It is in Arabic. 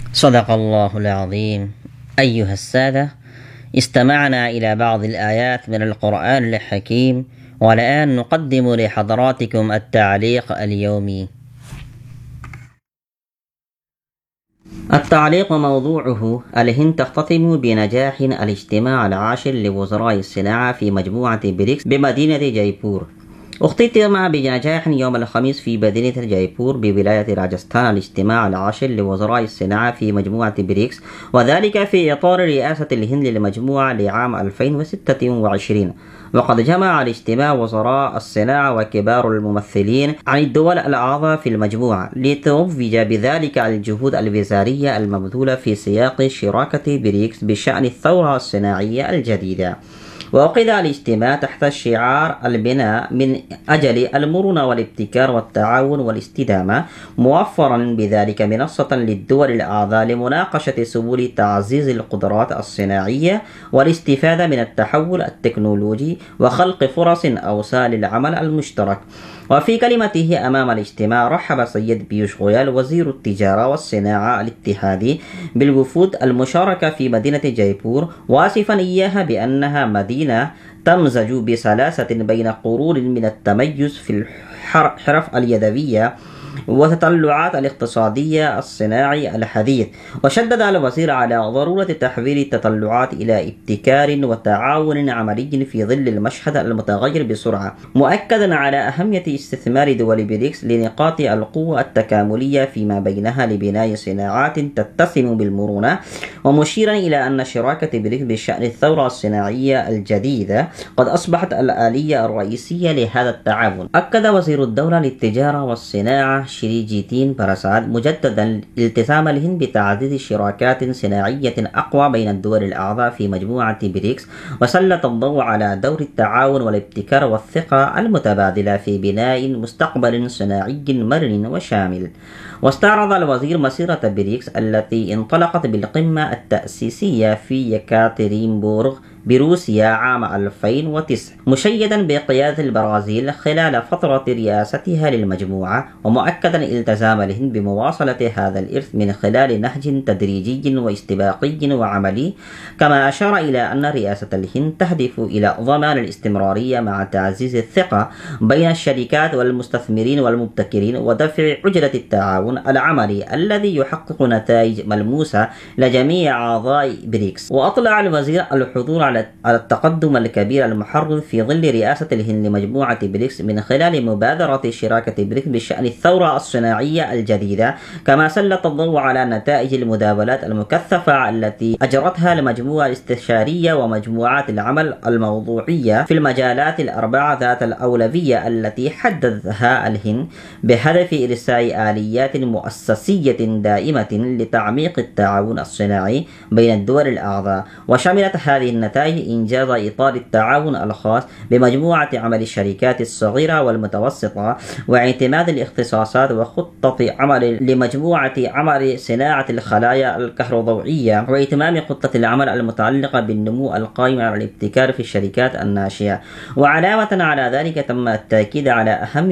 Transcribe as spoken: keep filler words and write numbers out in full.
صدق الله العظيم. أيها السادة، استمعنا إلى بعض الآيات من القرآن الحكيم، والآن نقدم لحضراتكم التعليق اليومي. التعليق موضوعه: الهند تختتم بنجاح الاجتماع العاشر لوزراء الصناعة في مجموعة بريكس بمدينة جيبور. اختتم بنجاح يوم الخميس في مدينة جيبور بولاية راجستان الاجتماع العاشر لوزراء الصناعة في مجموعة بريكس، وذلك في إطار رئاسة الهند للمجموعة لعام ألفين وستة وعشرين. وقد جمع الاجتماع وزراء الصناعة وكبار الممثلين عن الدول الأعضاء في المجموعة لتروج بذلك الجهود الوزارية المبذولة في سياق شراكة بريكس بشأن الثورة الصناعية الجديدة. وعقد الاجتماع تحت شعار البناء من أجل المرونة والابتكار والتعاون والاستدامة، موفرا بذلك منصة للدول الأعضاء لمناقشة سبل تعزيز القدرات الصناعية والاستفادة من التحول التكنولوجي وخلق فرص أوسع للعمل المشترك. وفي كلمته أمام الاجتماع، رحب سيد بيوش غويال وزير التجارة والصناعة الاتحادي بالوفود المشاركة في مدينة جيبور، واصفا إياها بأنها مدينة تمزج بسلاسة بين قرون من التميز في الحرف اليدوية وتطلعات الاقتصادية الصناعي الحديث. وشدد الوزير على ضرورة تحويل التطلعات إلى ابتكار وتعاون عملي في ظل المشهد المتغير بسرعة، مؤكدا على أهمية استثمار دول بريكس لنقاط القوة التكاملية فيما بينها لبناء صناعات تتسم بالمرونة، ومشيرا إلى أن شراكة بريكس بشأن الثورة الصناعية الجديدة قد أصبحت الآلية الرئيسية لهذا التعاون. أكد وزير الدولة للتجارة والصناعة شري جيتين برساد مجددا التزام الهند بتعزيز شراكات صناعية أقوى بين الدول الأعضاء في مجموعة بريكس، وسلط الضوء على دور التعاون والابتكار والثقة المتبادلة في بناء مستقبل صناعي مرن وشامل. واستعرض الوزير مسيرة بريكس التي انطلقت بالقمة التأسيسية في يكاترينبورغ بروسيا عام ألفين وتسعة، مشيدا بقيادة البرازيل خلال فترة رئاستها للمجموعة، ومؤكدا التزام الهند بمواصلة هذا الإرث من خلال نهج تدريجي واستباقي وعملي. كما أشار إلى أن رئاسة الهند تهدف إلى ضمان الاستمرارية مع تعزيز الثقة بين الشركات والمستثمرين والمبتكرين ودفع عجلة التعاون العملي الذي يحقق نتائج ملموسة لجميع أعضاء بريكس. وأطلع الوزير الحضور على التقدم الكبير المحرز في ظل رئاسة الهند لمجموعة بريكس من خلال مبادرة شراكة بريكس بشأن الثورة الصناعية الجديدة. كما سلط الضوء على نتائج المداولات المكثفة التي أجرتها المجموعة الاستشارية ومجموعات العمل الموضوعية في المجالات الأربعة ذات الأولوية التي حددها الهند بهدف إرساء آليات مؤسسية دائمة لتعميق التعاون الصناعي بين الدول الأعضاء. وشملت هذه النتائج إنجاز إطار التعاون الخاص بمجموعة عمل الشركات الصغيرة والمتوسطة، واعتماد الاختصاصات وخطة عمل لمجموعة عمل صناعة الخلايا الكهروضوئية، وإتمام خطة العمل المتعلقة بالنمو القائم على الابتكار في الشركات الناشئة. وعلاوة على ذلك تم التأكيد على أهمية